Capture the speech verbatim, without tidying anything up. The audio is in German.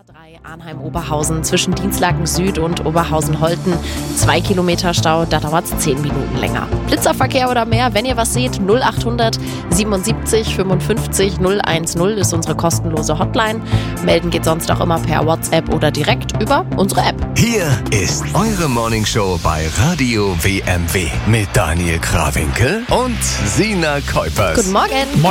A drei Arnheim-Oberhausen zwischen Dienstlaken Süd und Oberhausen-Holten. Zwei Kilometer Stau, da dauert es zehn Minuten länger. Blitzerverkehr oder mehr, wenn ihr was seht, null achthundert siebenundsiebzig fünfundfünfzig null eins null ist unsere kostenlose Hotline. Melden geht sonst auch immer per WhatsApp oder direkt über unsere App. Hier ist eure Morningshow bei Radio W M W mit Daniel Krawinkel und Sina Kuipers. Guten Morgen.